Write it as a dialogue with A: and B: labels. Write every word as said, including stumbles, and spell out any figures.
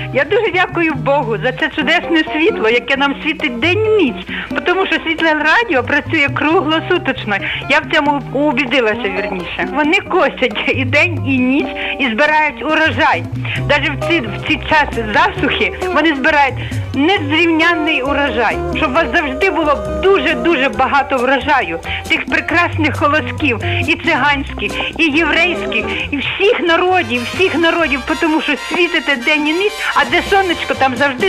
A: Я дуже дякую Богу за це чудесне світло, яке нам світить день і ніч. Тому що світле радіо працює круглосуточно. Я в цьому убідилася, вірніше. Вони косять і день, і ніч, і збирають урожай. Навіть в ці, в ці часи засухи вони збирають незрівнянний урожай. Щоб у вас завжди було дуже-дуже багато врожаю. Тих прекрасних колосків, і циганських, і єврейських, і всіх народів, всіх народів, тому що світите день і ніч, а де сонечко, там завжди